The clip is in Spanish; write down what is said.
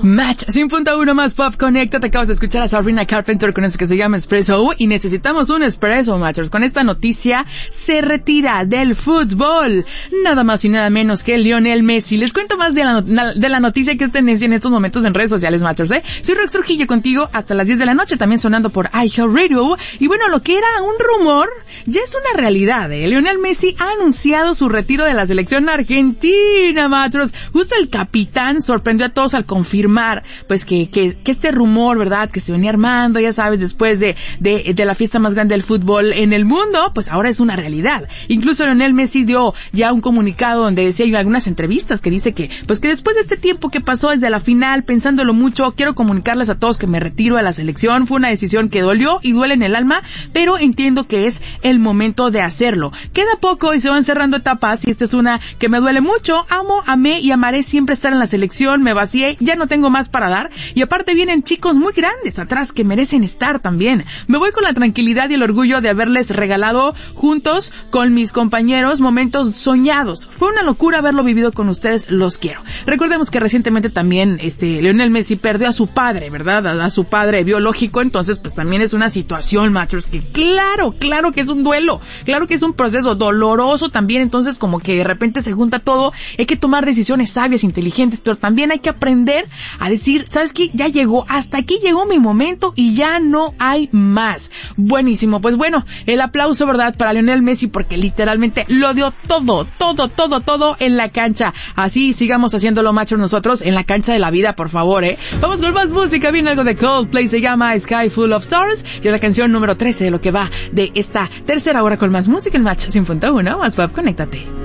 Match 100.1 más Pop Connecta. Te acabas de escuchar a Sabrina Carpenter con eso que se llama Espresso. Y necesitamos un espresso, Matchers. Con esta noticia se retira del fútbol nada más y nada menos que Lionel Messi. Les cuento más de la noticia que es tendencia en estos momentos en redes sociales, Matchers. Soy Rox Trujillo contigo hasta las 10 de la noche, también sonando por iHeartRadio. Y bueno, lo que era un rumor ya es una realidad. Lionel Messi ha anunciado su retiro de la selección argentina, Matchers. Justo el capitán sorprendió a todos al confirmar pues que este rumor, ¿verdad?, que se venía armando, ya sabes, después de la fiesta más grande del fútbol en el mundo, pues ahora es una realidad. Incluso Lionel Messi dio ya un comunicado donde decía en algunas entrevistas que dice que después de este tiempo que pasó desde la final, pensándolo mucho, quiero comunicarles a todos que me retiro de la selección. Fue una decisión que dolió y duele en el alma, pero entiendo que es el momento de hacerlo. Queda poco y se van cerrando etapas y esta es una que me duele mucho. Amo, amé y amaré siempre estar en la selección. Me vacié, ya no tengo más para dar y aparte vienen chicos muy grandes atrás que merecen estar también. Me voy con la tranquilidad y el orgullo de haberles regalado juntos con mis compañeros momentos soñados. Fue una locura haberlo vivido con ustedes, los quiero. Recordemos que recientemente también Lionel Messi perdió a su padre, ¿verdad? A su padre biológico, entonces pues también es una situación, Matchers, que claro que es un duelo, claro que es un proceso doloroso también, entonces como que de repente se junta todo, hay que tomar decisiones sabias, inteligentes, pero también hay que aprender a decir, ¿sabes qué? Ya llegó, hasta aquí llegó mi momento y ya no hay más. Buenísimo, pues bueno, el aplauso, ¿verdad?, para Lionel Messi porque literalmente lo dio todo en la cancha. Así sigamos haciéndolo, machos, nosotros en la cancha de la vida, por favor, Vamos con más música, viene algo de Coldplay, se llama Sky Full of Stars y es la canción número 13 de lo que va de esta tercera hora con más música en Match 100.1 más Pop, conéctate.